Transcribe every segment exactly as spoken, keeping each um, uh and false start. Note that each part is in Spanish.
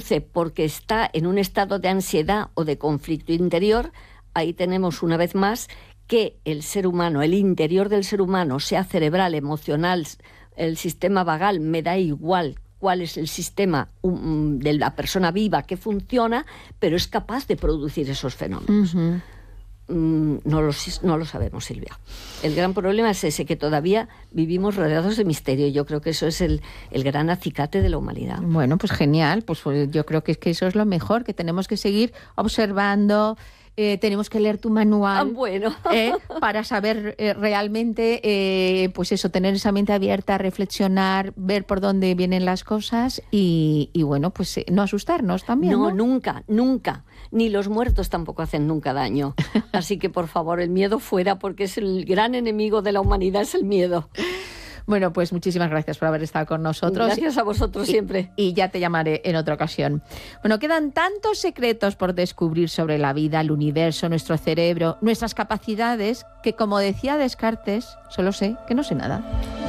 produce porque está en un estado de ansiedad o de conflicto interior, ahí tenemos una vez más que el ser humano, el interior del ser humano, sea cerebral, emocional, el sistema vagal, me da igual cuál es el sistema um, de la persona viva que funciona, pero es capaz de producir esos fenómenos. Uh-huh. Mm, no, lo, no lo sabemos, Silvia. El gran problema es ese, que todavía vivimos rodeados de misterio. Yo creo que eso es el, el gran acicate de la humanidad. Bueno, pues genial. Pues yo creo que, es que eso es lo mejor, que tenemos que seguir observando. Eh, tenemos que leer tu manual ah, bueno. eh, para saber eh, realmente, eh, pues eso, tener esa mente abierta, reflexionar, ver por dónde vienen las cosas y, y bueno, pues eh, no asustarnos también, ¿no? No, nunca, nunca. Ni los muertos tampoco hacen nunca daño. Así que, por favor, el miedo fuera, porque es el gran enemigo de la humanidad, es el miedo. Bueno, pues muchísimas gracias por haber estado con nosotros. Gracias a vosotros y, siempre. Y ya te llamaré en otra ocasión. Bueno, quedan tantos secretos por descubrir sobre la vida, el universo, nuestro cerebro, nuestras capacidades, que como decía Descartes, solo sé que no sé nada.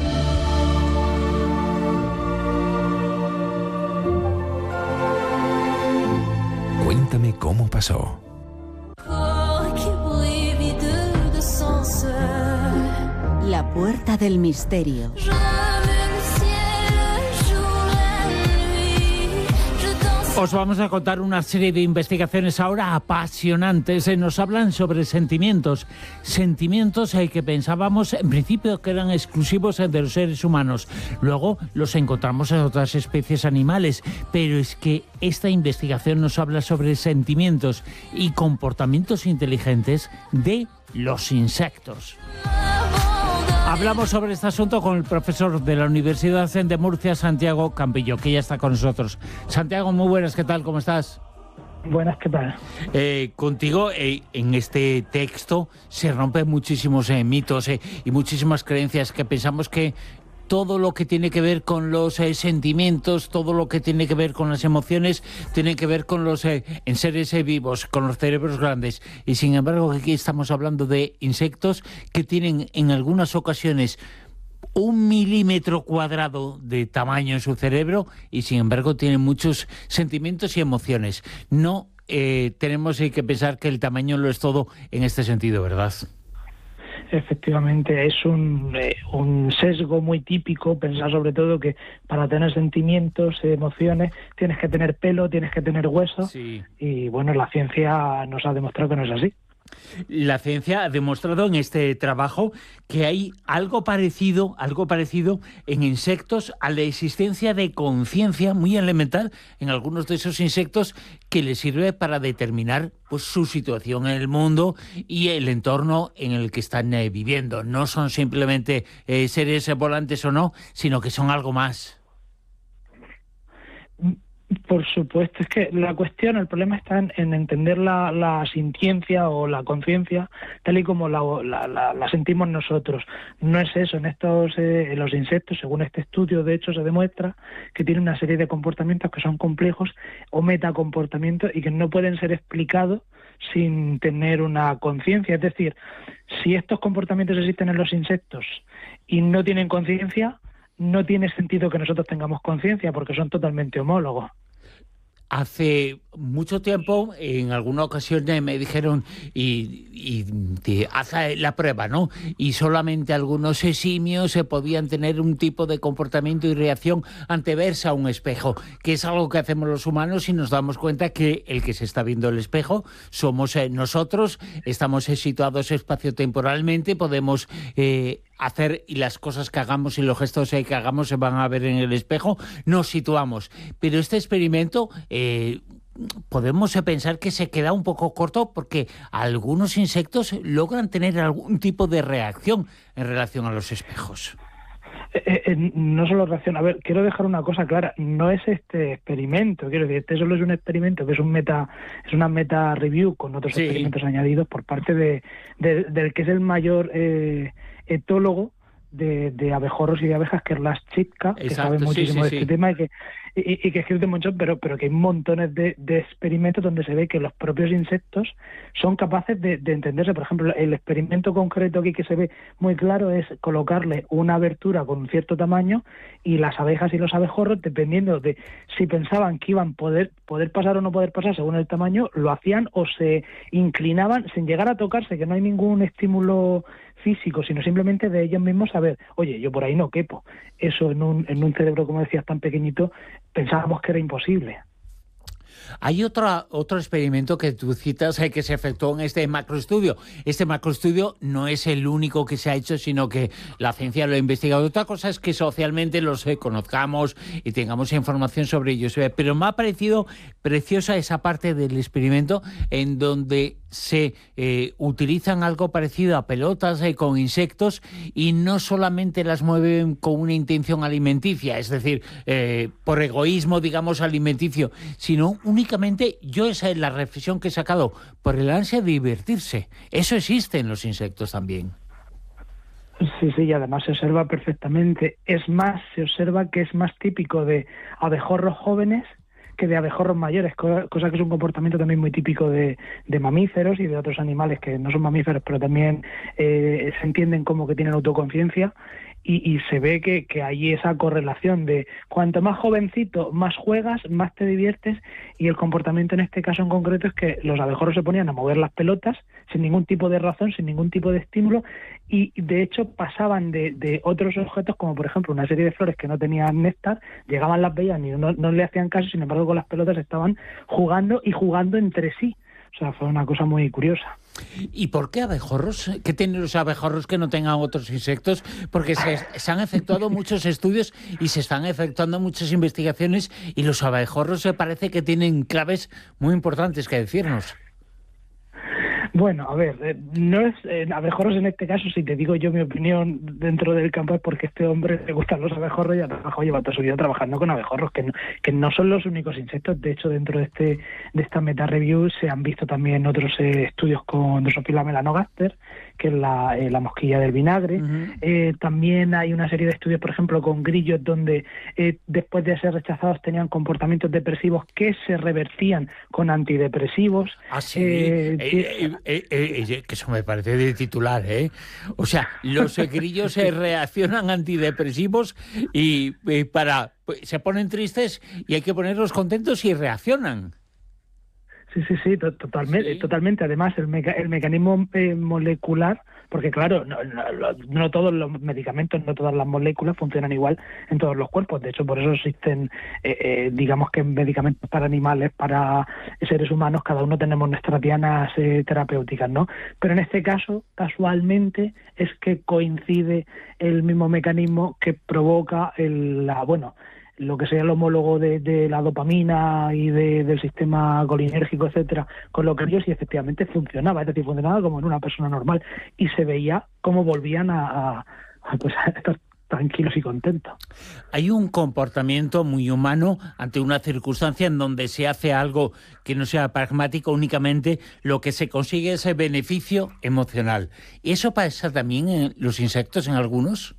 Cuéntame cómo pasó. La puerta del misterio. Os vamos a contar una serie de investigaciones ahora apasionantes. Nos hablan sobre sentimientos. Sentimientos eh, que pensábamos en principio que eran exclusivos de los seres humanos. Luego los encontramos en otras especies animales. Pero es que esta investigación nos habla sobre sentimientos y comportamientos inteligentes de los insectos. Hablamos sobre este asunto con el profesor de la Universidad de Murcia, Santiago Campillo, que ya está con nosotros. Santiago, muy buenas, ¿qué tal? ¿Cómo estás? Buenas, ¿qué tal? Eh, contigo, eh, en este texto se rompen muchísimos eh, mitos eh, y muchísimas creencias que pensamos que todo lo que tiene que ver con los eh, sentimientos, todo lo que tiene que ver con las emociones, tiene que ver con los eh, en seres eh, vivos, con los cerebros grandes. Y sin embargo, aquí estamos hablando de insectos que tienen en algunas ocasiones un milímetro cuadrado de tamaño en su cerebro y sin embargo tienen muchos sentimientos y emociones. No eh, tenemos eh, que pensar que el tamaño lo es todo en este sentido, ¿verdad? Efectivamente, es un, eh, un sesgo muy típico pensar sobre todo que para tener sentimientos, emociones, tienes que tener pelo, tienes que tener hueso. Sí. Y bueno, la ciencia nos ha demostrado que no es así. La ciencia ha demostrado en este trabajo que hay algo parecido, algo parecido en insectos a la existencia de conciencia muy elemental en algunos de esos insectos que les sirve para determinar pues su situación en el mundo y el entorno en el que están eh, viviendo. No son simplemente eh, seres volantes o no, sino que son algo más. Por supuesto, es que la cuestión, el problema está en, en entender la, la sintiencia o la conciencia tal y como la, la, la, la sentimos nosotros. No es eso, en estos eh, en los insectos, según este estudio, de hecho, se demuestra que tienen una serie de comportamientos que son complejos o metacomportamientos y que no pueden ser explicados sin tener una conciencia. Es decir, si estos comportamientos existen en los insectos y no tienen conciencia, no tiene sentido que nosotros tengamos conciencia porque son totalmente homólogos. Hace mucho tiempo, en alguna ocasión me dijeron, y, y, y haz la prueba, ¿no? Y solamente algunos simios se podían tener un tipo de comportamiento y reacción ante verse a un espejo, que es algo que hacemos los humanos y nos damos cuenta que el que se está viendo el espejo somos eh, nosotros, estamos eh, situados espaciotemporalmente, podemos eh, hacer y las cosas que hagamos y los gestos eh, que hagamos se van a ver en el espejo, nos situamos. Pero este experimento... Eh, podemos pensar que se queda un poco corto porque algunos insectos logran tener algún tipo de reacción en relación a los espejos. Eh, eh, no solo reacción, a ver, quiero dejar una cosa clara, no es este experimento, quiero decir, este solo es un experimento que es un meta, es una meta review con otros sí. experimentos añadidos por parte de, de del que es el mayor eh, etólogo de, de abejorros y de abejas, que es Lars Chipka, que sabe muchísimo sí, sí, de este sí. tema y que y, y que escribe mucho, pero, pero que hay montones de, de experimentos donde se ve que los propios insectos son capaces de, de entenderse. Por ejemplo, el experimento concreto aquí que se ve muy claro es colocarle una abertura con un cierto tamaño y las abejas y los abejorros, dependiendo de si pensaban que iban a poder, poder pasar o no poder pasar según el tamaño, lo hacían o se inclinaban sin llegar a tocarse, que no hay ningún estímulo físico, sino simplemente de ellos mismos saber, oye, yo por ahí no quepo. Eso en un, en un cerebro, como decías, tan pequeñito, pensábamos que era imposible. Hay otro, otro experimento que tú citas eh, que se efectuó en este macroestudio. Este macroestudio no es el único que se ha hecho, sino que la ciencia lo ha investigado. Otra cosa es que socialmente los eh, conozcamos y tengamos información sobre ellos. Eh, pero me ha parecido preciosa esa parte del experimento en donde se eh, utilizan algo parecido a pelotas eh, con insectos y no solamente las mueven con una intención alimenticia, es decir, eh, por egoísmo, digamos, alimenticio, sino únicamente, yo esa es la reflexión que he sacado, por el ansia de divertirse. Eso existe en los insectos también. Sí, sí, y además se observa perfectamente. Es más, se observa que es más típico de abejorros jóvenes que de abejorros mayores, cosa que es un comportamiento también muy típico de, de mamíferos y de otros animales que no son mamíferos, pero también eh, se entienden como que tienen autoconciencia. Y, y se ve que, que hay esa correlación de cuanto más jovencito, más juegas, más te diviertes, y el comportamiento en este caso en concreto es que los abejorros se ponían a mover las pelotas sin ningún tipo de razón, sin ningún tipo de estímulo, y de hecho pasaban de, de otros objetos, como por ejemplo una serie de flores que no tenían néctar, llegaban, las veían y no, no le hacían caso, sin embargo con las pelotas estaban jugando y jugando entre sí. O sea, fue una cosa muy curiosa. ¿Y por qué abejorros? ¿Qué tienen los abejorros que no tengan otros insectos? Porque se, se han efectuado muchos estudios y se están efectuando muchas investigaciones y los abejorros se parece que tienen claves muy importantes que decirnos. Bueno, a ver, eh, no es eh, abejorros en este caso, si te digo yo mi opinión dentro del campo, es porque a este hombre le gustan los abejorros y ha trabajado, lleva toda su vida trabajando con abejorros, que no, que no son los únicos insectos. De hecho, dentro de este de esta meta-review se han visto también otros eh, estudios con Drosophila melanogaster, que es la, eh, la mosquilla del vinagre. Uh-huh. Eh, también hay una serie de estudios, por ejemplo, con grillos, donde eh, después de ser rechazados tenían comportamientos depresivos que se revertían con antidepresivos. Ah, sí. Eh, eh, eh, eh, eh, que eso me parece de titular, ¿eh? O sea, los grillos se reaccionan antidepresivos y, y para se ponen tristes y hay que ponerlos contentos y reaccionan. Sí, sí, sí, totalmente, sí. totalmente. Además, el, meca el mecanismo eh, molecular, porque claro, no, no, no todos los medicamentos, no todas las moléculas funcionan igual en todos los cuerpos. De hecho, por eso existen, eh, eh, digamos que medicamentos para animales, para seres humanos, cada uno tenemos nuestras dianas eh, terapéuticas, ¿no? Pero en este caso, casualmente, es que coincide el mismo mecanismo que provoca el, la, bueno, lo que sea el homólogo de, de la dopamina y de, del sistema colinérgico, etcétera, con los grillos, y efectivamente funcionaba, es decir, funcionaba como en una persona normal, y se veía cómo volvían a, a, a, pues, a estar tranquilos y contentos. Hay un comportamiento muy humano ante una circunstancia en donde se hace algo que no sea pragmático, únicamente lo que se consigue es el beneficio emocional. ¿Y eso pasa también en los insectos, en algunos?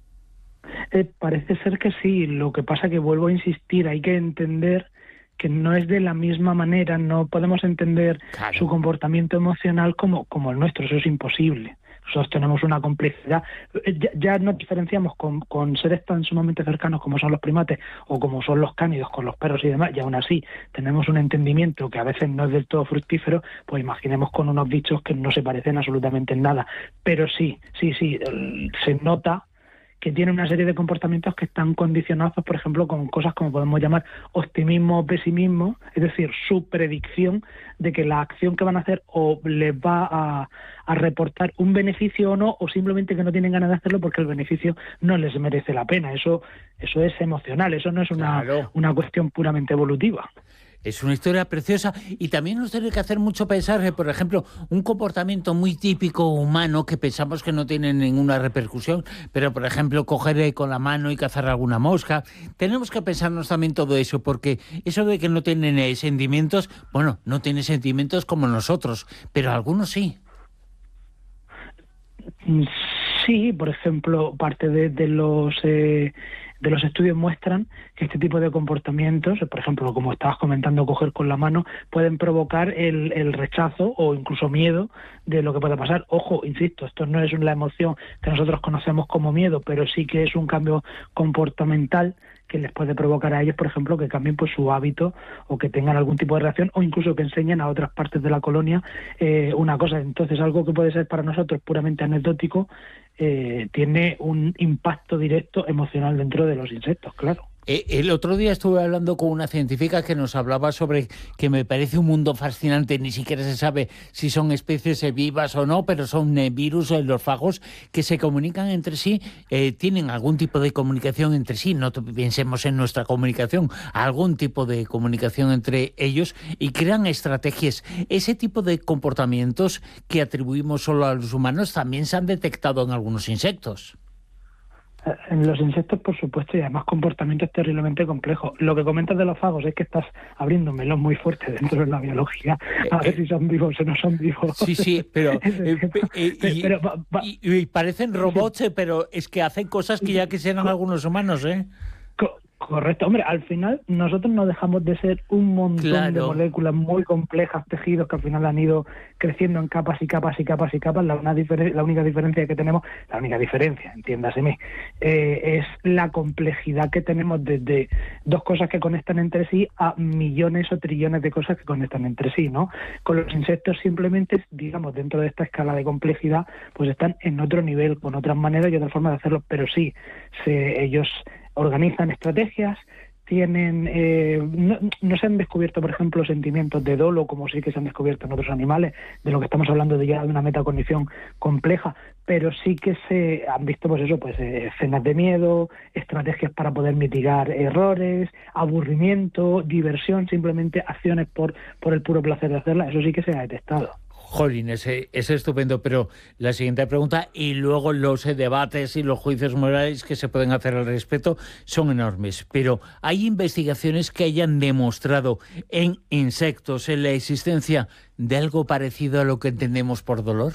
Eh, parece ser que sí. Lo que pasa que vuelvo a insistir, hay que entender que no es de la misma manera, no podemos entender claro. su comportamiento emocional como, como el nuestro, eso es imposible. Nosotros tenemos una complejidad, ya, ya nos diferenciamos con, con seres tan sumamente cercanos como son los primates o como son los cánidos con los perros y demás, y aún así tenemos un entendimiento que a veces no es del todo fructífero, pues imaginemos con unos bichos que no se parecen absolutamente en nada. Pero sí, sí, sí, se nota que tiene una serie de comportamientos que están condicionados, por ejemplo, con cosas como podemos llamar optimismo o pesimismo, es decir, su predicción de que la acción que van a hacer o les va a, a reportar un beneficio o no, o simplemente que no tienen ganas de hacerlo porque el beneficio no les merece la pena. Eso, eso es emocional, eso no es una, claro. una cuestión puramente evolutiva. Es una historia preciosa y también nos tiene que hacer mucho pensar que, por ejemplo, un comportamiento muy típico humano que pensamos que no tiene ninguna repercusión, pero, por ejemplo, coger con la mano y cazar alguna mosca. Tenemos que pensarnos también todo eso, porque eso de que no tienen eh, sentimientos, bueno, no tienen sentimientos como nosotros, pero algunos sí. Sí, por ejemplo, parte de, de los... Eh, de los estudios muestran que este tipo de comportamientos, por ejemplo, como estabas comentando, coger con la mano, pueden provocar el, el rechazo o incluso miedo de lo que pueda pasar. Ojo, insisto, esto no es la emoción que nosotros conocemos como miedo, pero sí que es un cambio comportamental que les puede provocar a ellos, por ejemplo, que cambien pues su hábito o que tengan algún tipo de reacción o incluso que enseñen a otras partes de la colonia eh, una cosa. Entonces, algo que puede ser para nosotros puramente anecdótico eh, tiene un impacto directo emocional dentro de los insectos, claro. El otro día estuve hablando con una científica que nos hablaba sobre que me parece un mundo fascinante, ni siquiera se sabe si son especies vivas o no, pero son virus, los fagos, que se comunican entre sí, eh, tienen algún tipo de comunicación entre sí, no pensemos en nuestra comunicación, algún tipo de comunicación entre ellos y crean estrategias. Ese tipo de comportamientos que atribuimos solo a los humanos también se han detectado en algunos insectos. En los insectos, por supuesto, y además comportamientos terriblemente complejos. Lo que comentas de los fagos es que estás abriendo un melón muy fuerte dentro de la biología, a ver si son vivos o no son vivos. Sí, sí, pero, eh, eh, y, pero va, va. Y, y parecen robots, pero es que hacen cosas que ya quisieran algunos humanos, ¿eh? Correcto. Hombre, al final nosotros no dejamos de ser un montón claro. de moléculas muy complejas, tejidos que al final han ido creciendo en capas y capas y capas y capas. La, una diferen- la única diferencia que tenemos, la única diferencia, entiéndaseme, eh, es la complejidad que tenemos desde dos cosas que conectan entre sí a millones o trillones de cosas que conectan entre sí, ¿no? Con los insectos simplemente, digamos, dentro de esta escala de complejidad, pues están en otro nivel, con otras maneras y otras formas de hacerlo, pero sí, se, ellos organizan estrategias, tienen eh, no, no se han descubierto, por ejemplo, sentimientos de dolo, como sí que se han descubierto en otros animales, de lo que estamos hablando de ya de una metacognición compleja, pero sí que se han visto, pues eso, pues eh, escenas de miedo, estrategias para poder mitigar errores, aburrimiento, diversión, simplemente acciones por, por el puro placer de hacerlas. Eso sí que se ha detectado. Jolín, ese es estupendo, pero la siguiente pregunta y luego los debates y los juicios morales que se pueden hacer al respecto son enormes, pero ¿hay investigaciones que hayan demostrado en insectos en la existencia de algo parecido a lo que entendemos por dolor?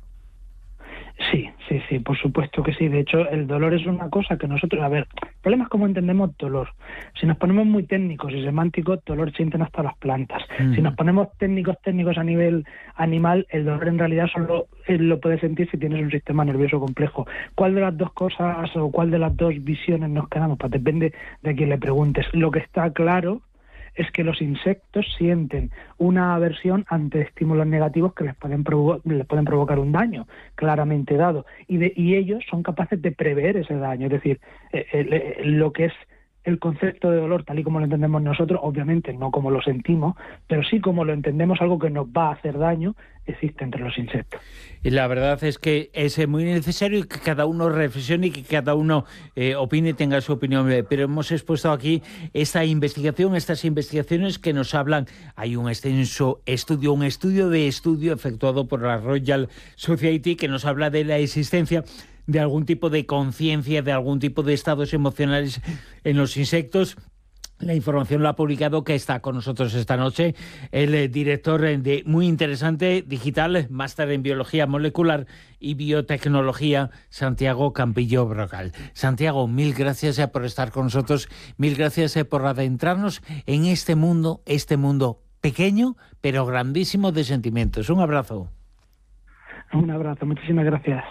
Sí, sí, sí, por supuesto que sí. De hecho, el dolor es una cosa que nosotros... A ver, el problema es cómo entendemos dolor. Si nos ponemos muy técnicos y semánticos, dolor sienten hasta las plantas. Mm. Si nos ponemos técnicos, técnicos a nivel animal, el dolor en realidad solo lo puedes sentir si tienes un sistema nervioso complejo. ¿Cuál de las dos cosas o cuál de las dos visiones nos quedamos? Pues depende de a quién le preguntes. Lo que está claro es que los insectos sienten una aversión ante estímulos negativos que les pueden, provo- les pueden provocar un daño claramente dado, y, de, y ellos son capaces de prever ese daño. Es decir, eh, eh, lo que es el concepto de dolor tal y como lo entendemos nosotros, obviamente no como lo sentimos, pero sí como lo entendemos, algo que nos va a hacer daño, existe entre los insectos. Y la verdad es que es muy necesario que cada uno reflexione y que cada uno eh, opine y tenga su opinión, pero hemos expuesto aquí esta investigación, estas investigaciones que nos hablan. Hay un extenso estudio, un estudio de estudio efectuado por la Royal Society que nos habla de la existencia de algún tipo de conciencia, de algún tipo de estados emocionales en los insectos. La información la ha publicado, que está con nosotros esta noche, el eh, director de muy interesante digital, máster en biología molecular y biotecnología, Santiago Campillo Brocal. Santiago, mil gracias eh, por estar con nosotros, mil gracias eh, por adentrarnos en este mundo, este mundo pequeño pero grandísimo de sentimientos. Un abrazo. Un abrazo, muchísimas gracias.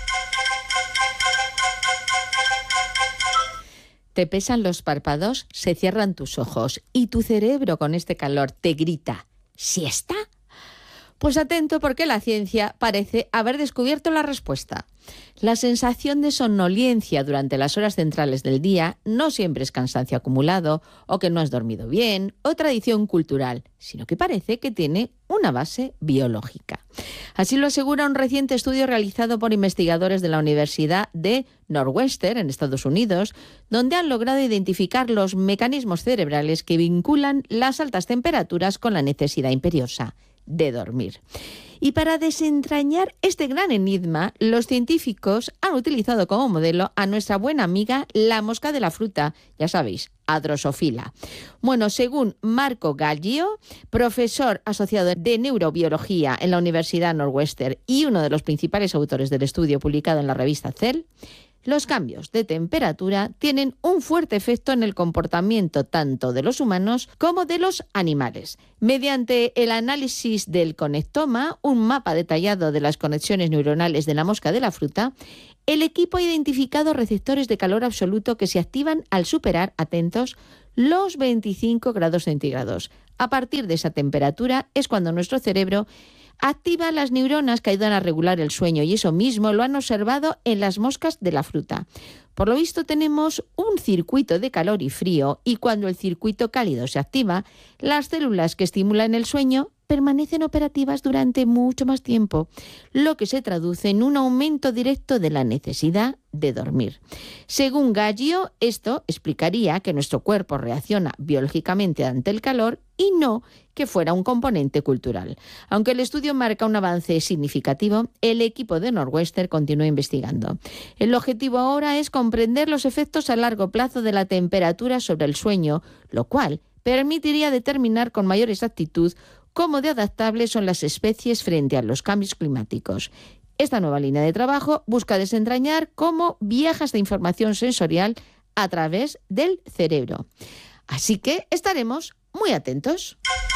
Te pesan los párpados, se cierran tus ojos y tu cerebro con este calor te grita ¿siesta? Pues atento, porque la ciencia parece haber descubierto la respuesta. La sensación de somnolencia durante las horas centrales del día no siempre es cansancio acumulado o que no has dormido bien o tradición cultural, sino que parece que tiene una base biológica. Así lo asegura un reciente estudio realizado por investigadores de la Universidad de Northwestern en Estados Unidos, donde han logrado identificar los mecanismos cerebrales que vinculan las altas temperaturas con la necesidad imperiosa de dormir. Y para desentrañar este gran enigma, los científicos han utilizado como modelo a nuestra buena amiga la mosca de la fruta, ya sabéis, a Drosophila. Bueno, según Marco Gallio, profesor asociado de neurobiología en la Universidad Northwestern y uno de los principales autores del estudio publicado en la revista Cell, Los cambios de temperatura tienen un fuerte efecto en el comportamiento tanto de los humanos como de los animales. Mediante el análisis del conectoma, un mapa detallado de las conexiones neuronales de la mosca de la fruta, el equipo ha identificado receptores de calor absoluto que se activan al superar, atentos, los veinticinco grados centígrados. A partir de esa temperatura es cuando nuestro cerebro activa las neuronas que ayudan a regular el sueño, y eso mismo lo han observado en las moscas de la fruta. Por lo visto tenemos un circuito de calor y frío, y cuando el circuito cálido se activa, las células que estimulan el sueño permanecen operativas durante mucho más tiempo, lo que se traduce en un aumento directo de la necesidad de dormir. Según Gallio, esto explicaría que nuestro cuerpo reacciona biológicamente ante el calor y no que fuera un componente cultural. Aunque el estudio marca un avance significativo, el equipo de Northwestern continúa investigando. El objetivo ahora es comprender los efectos a largo plazo de la temperatura sobre el sueño, lo cual permitiría determinar con mayor exactitud cómo de adaptables son las especies frente a los cambios climáticos. Esta nueva línea de trabajo busca desentrañar cómo viaja esta información sensorial a través del cerebro. Así que estaremos muy atentos.